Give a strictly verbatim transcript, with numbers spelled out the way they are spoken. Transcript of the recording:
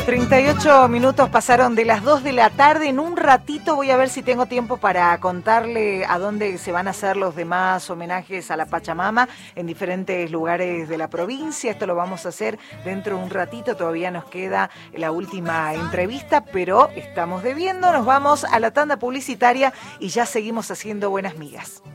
treinta y ocho minutos pasaron de las dos de la tarde. En un ratito voy a ver si tengo tiempo para contarle a dónde se van a hacer los demás homenajes a la Pachamama en diferentes lugares de la provincia. Esto lo vamos a hacer dentro de un ratito. Todavía nos queda la última entrevista, pero estamos debiendo. Nos vamos a la tanda publicitaria y ya seguimos haciendo buenas migas.